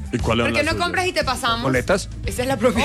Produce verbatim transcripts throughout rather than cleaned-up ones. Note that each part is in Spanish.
¿Y cuál es ¿Por qué no compras y te pasamos? ¿Boletas? Esa es la propia.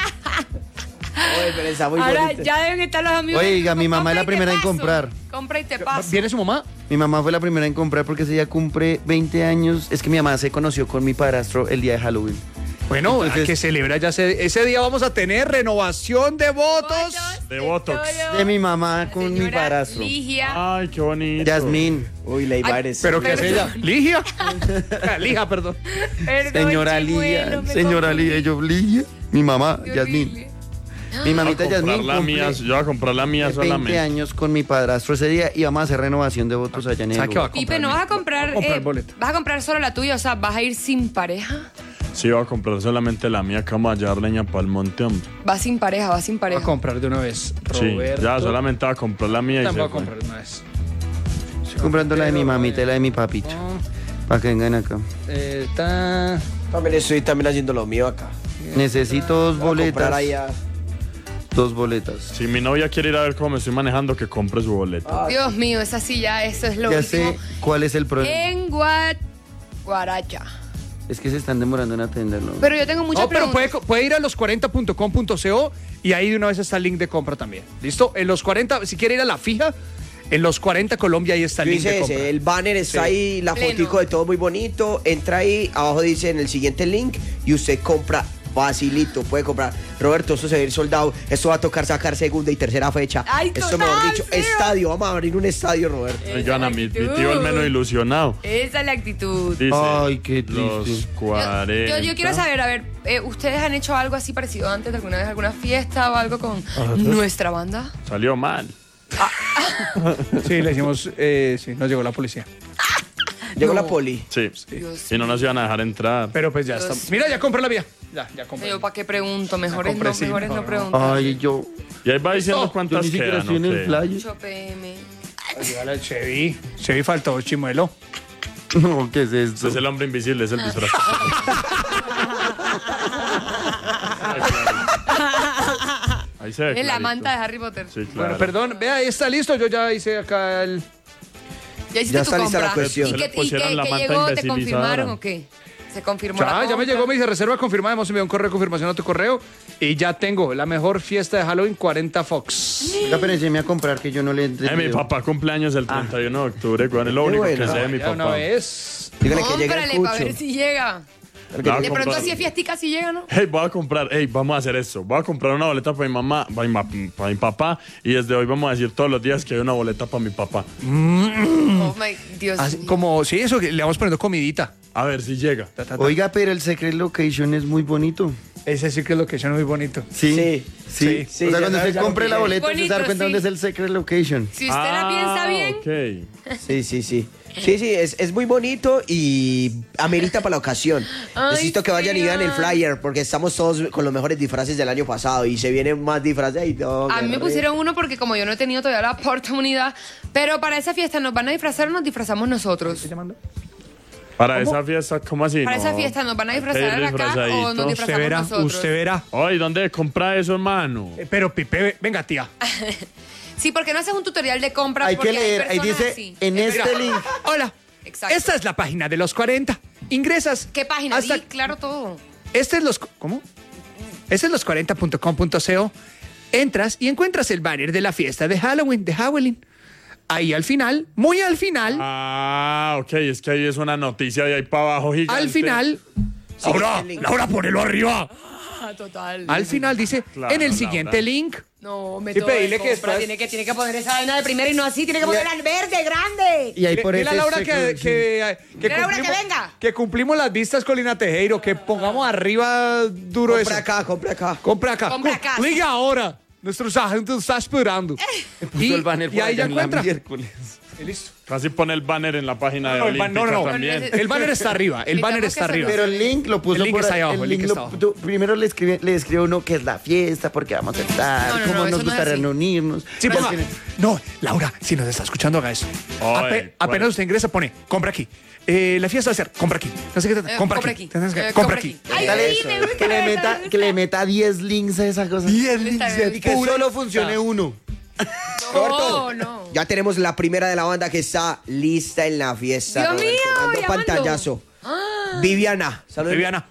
Oye, pero está muy Ahora bonita. ya deben estar los amigos. Oiga, mi mamá es la Compra y te primera en paso. comprar. Compra y te paso. ¿Viene su mamá? Mi mamá fue la primera en comprar porque ese día cumple veinte años. Es que mi mamá se conoció con mi padrastro el día de Halloween. Bueno, Entonces- a que celebra ya ese, ese día vamos a tener renovación de votos. De Botox. De mi mamá con mi Señora padrastro. Ligia. Ay, qué bonito. Yasmín. Uy, la Ibares. ¿Pero qué hace ella? Perdón. ¿Ligia? Lija, perdón. Perdón, Señora chimuelo, Ligia. me Señora confundí. Ligia. Yo, Ligia. Mi mamá, Dios Yasmín. mío. Mi Voy a mamita comprar Yasmín la cumple mía, yo voy a comprar la mía veinte solamente. años con mi padrastro ese día y vamos a hacer renovación de votos allá en el ¿Sabe qué va a lugar. comprar? Pipe, ¿no vas a comprar, Voy a comprar eh, boleta. vas a comprar solo la tuya? O sea, ¿vas a ir sin pareja? Sí, voy a comprar solamente la mía, que vamos a llevar leña para el monte, hombre. Vas sin pareja, vas sin Voy pareja. a comprar de una vez. Sí, Roberto. ya solamente voy a comprar la mía y se También voy a fue. comprar de una vez. Estoy comprando la de mi mamita y la de mi papito. Para que vengan acá. Eh, está... También estoy también haciendo lo mío acá. Necesito dos Voy a comprar boletas. ahí a- Dos boletas. Si mi novia quiere ir a ver cómo me estoy manejando, que compre su boleta. Dios mío, esa sí ya, eso es lo Ya último. sé cuál es el problema. En Guat... Guaracha. Es que se están demorando en atenderlo. Pero yo tengo muchas No, pero preguntas. puede, puede ir a los cuarenta punto com punto co y ahí de una vez está el link de compra también. ¿Listo? En los cuarenta, si quiere ir a la fija, en los cuarenta Colombia ahí está el Yo link de hice compra. ese, el banner está Sí. ahí, la Pleno. fotico de todo muy bonito. Entra ahí, abajo dice en el siguiente link y usted compra facilito. Puede comprar. Roberto, esto se va a ir soldado. Esto va a tocar sacar segunda y tercera fecha. Ay, esto total, mejor dicho, sí. estadio. Vamos a abrir un estadio, Roberto. Oigan, a mi, mi actitud. tío el menos ilusionado. Esa es la actitud. Dice, Ay, qué los triste. cuarenta. Yo, yo quiero saber, a ver, eh, ¿ustedes han hecho algo así parecido antes de alguna vez, alguna fiesta o algo con nuestra banda? Salió mal. Sí, le hicimos, eh, sí, nos llegó la policía. Llegó No. la poli. Sí. Dios Y no nos iban a dejar entrar. Pero pues ya Dios está. Mira, ya compré la mía. Ya, ya compré. Yo, ¿para qué pregunto? Mejores compré, no, sí, mejores no mejor no. preguntar. Ay, yo, Y ahí va diciendo yo ni cuántas siquiera quedan. estoy en ¿o el qué? flyer. ocho pe eme. Llegale al Chevy. Chevy faltó chimuelo. No, ¿qué es Ese esto? es el hombre invisible, es el disfraz. Ahí se ve Es la clarito. manta de Harry Potter. Sí, claro. Bueno, perdón. Vea, ahí está listo. Yo ya hice acá el... Ya hiciste Ya tu está lista la compra. cuestión. ¿Y Se qué, le y pusieron qué- la qué manta llegó? ¿Te invisibilizadora. confirmaron o qué? ¿Se confirmó la Ya, ya me compra? llegó mi reserva confirmada. Hemos enviado un correo de confirmación a tu correo. Y ya tengo la mejor fiesta de Halloween, cuarenta Fox. Oiga, pero enséñame a comprar que yo no le entré. Eh, mi papá cumpleaños el treinta y uno de octubre, weón. Es lo Qué único bueno. que sé de mi Ya una papá. vez. Dígale que llegue el Cómprale para ver cucho. si llega. Dígale que No, llegue- De pronto comprar. así es fiestica si llega, ¿no? Hey, voy a comprar, hey, vamos a hacer esto. Voy a comprar una boleta para mi mamá, para mi, ma- para mi papá. Y desde hoy vamos a decir todos los días que hay una boleta para mi papá. Oh my Dios Así, mío. como, sí, eso, que le vamos poniendo comidita. A ver si llega. Ta, ta, ta. Oiga, pero el Secret Location es muy bonito. Ese sí que es lo que es muy bonito. Sí. Sí. Sí. Sí, o sea, ya cuando sabes, usted ya lo compre la pillé. boleta, usted se da Bonito, cuenta sí. dónde es el Secret Location. Si usted la piensa bien, Ok. Sí, sí, sí. Sí, sí, es, es muy bonito y amerita para la ocasión. Ay, Necesito que vayan y vean el sí. flyer porque estamos todos con los mejores disfraces del año pasado y se vienen más disfraces. Ay, no, a qué mí me re- pusieron uno porque como yo no he tenido todavía la oportunidad, pero para esa fiesta nos van a disfrazar o nos disfrazamos nosotros. Para esa fiesta, ¿cómo así? Para No. esa fiesta nos van a Hay que ir disfrazar acá o disfrazadito. nos Usted disfrazamos verá, nosotros. usted verá. Ay, ¿dónde compra eso, hermano? Eh, Pero Pipe, venga, tía. Sí, porque no haces un tutorial de compra. Hay que porque leer, ahí personas dice, así. en Es este verdad. link. Hola. Exacto. Esta es la página de los cuarenta. Ingresas. ¿Qué página? Hasta, Di, claro todo. Este es los... ¿Cómo? Este es los cuarenta punto com punto co. Entras y encuentras el banner de la fiesta de Halloween, de Halloween. Ahí al final, muy al final, Ah, ok, es que ahí es una noticia de ahí para abajo gigante. al final... Sí, Laura, el link. Laura, ponelo arriba. Ah, total. Al final dice, Claro, en el Laura. siguiente link... No, me Sí, pedile que compra, estás- tiene que tiene que poner esa vaina de primera y no así, tiene que ponerla en verde, grande. Y ahí Dile- por dile a ese Laura que, Secret que, que, Dile a Laura que cumplimos, venga. que cumplimos las vistas con Lina Tejero, que pongamos arriba duro Compra eso. acá, compra acá. Compra acá. Compra acá. Liga ahora. Nuestro sargento está esperando. puso el banner y por ahí ya allá en la encuentra. miércoles. Y listo. Casi pone el banner en la página de No, el ban- no, Olímpica no, no. también. Pero El banner está arriba. El banner Necesitamos está que arriba. se Pero el link lo puso El link por está ahí ahí, abajo, el link lo- está abajo. tú- primero le escribe, le escribe uno que es la fiesta, porque vamos a estar, No, no, cómo no, nos eso no es gustaría así. reunirnos. Sí, Pero ponga. tiene- No, Laura, si nos está escuchando, haga eso. Oye, Ape- apenas bueno. usted ingresa, pone, compra aquí. Eh, la fiesta va a ser, compra aquí. No sé qué, Eh, compra, compra aquí. aquí. Tienes que- Eh, compra compra aquí. aquí. Ay, Dale, sí, me gusta, que, le me meta, gusta. que le meta diez links a esa cosa. diez links de Y que pura- solo funcione uno. No, no. Ya tenemos la primera de la banda que está lista en la fiesta. Dios Roberto, mío, dando llamando. pantallazo. Viviana. Saludos. Viviana.